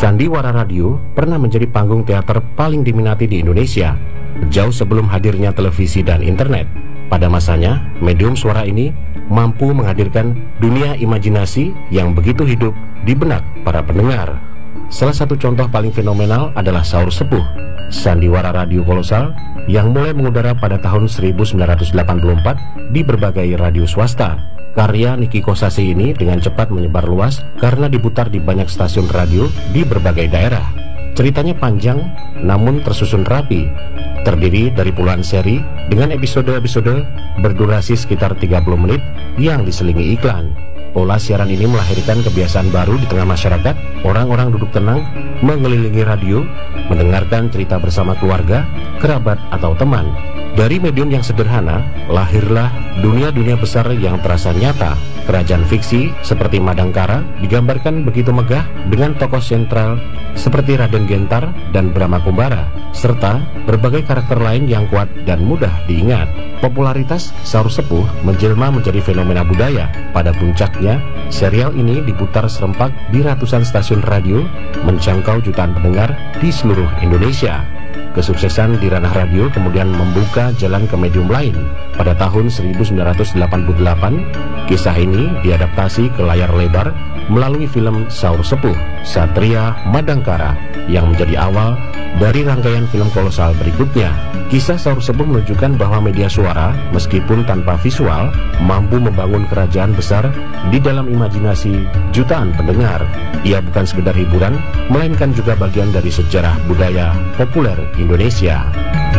Sandiwara Radio pernah menjadi panggung teater paling diminati di Indonesia, jauh sebelum hadirnya televisi dan internet. Pada masanya, medium suara ini mampu menghadirkan dunia imajinasi yang begitu hidup di benak para pendengar. Salah satu contoh paling fenomenal adalah Saur Sepuh, sandiwara radio kolosal yang mulai mengudara pada tahun 1984 di berbagai radio swasta. Karya Niki Kosasih ini dengan cepat menyebar luas karena diputar di banyak stasiun radio di berbagai daerah. Ceritanya panjang namun tersusun rapi, terdiri dari puluhan seri dengan episode-episode berdurasi sekitar 30 menit yang diselingi iklan. Pola siaran ini melahirkan kebiasaan baru di tengah masyarakat. Orang-orang duduk tenang, mengelilingi radio, mendengarkan cerita bersama keluarga, kerabat, atau teman. Dari medium yang sederhana, lahirlah dunia-dunia besar yang terasa nyata. Kerajaan fiksi seperti Madangkara digambarkan begitu megah dengan tokoh sentral seperti Raden Gentar dan Brahma Kumbara, serta berbagai karakter lain yang kuat dan mudah diingat. Popularitas Saur Sepuh menjelma menjadi fenomena budaya. Pada puncaknya, serial ini diputar serempak di ratusan stasiun radio, menjangkau jutaan pendengar di seluruh Indonesia. Kesuksesan di ranah radio kemudian membuka jalan ke medium lain. Pada tahun 1988, kisah ini diadaptasi ke layar lebar melalui film Saur Sepuh, Satria Madangkara, yang menjadi awal dari rangkaian film kolosal berikutnya. Kisah Saur Sepuh menunjukkan bahwa media suara, meskipun tanpa visual, mampu membangun kerajaan besar di dalam imajinasi jutaan pendengar. Ia bukan sekedar hiburan, melainkan juga bagian dari sejarah budaya populer Indonesia.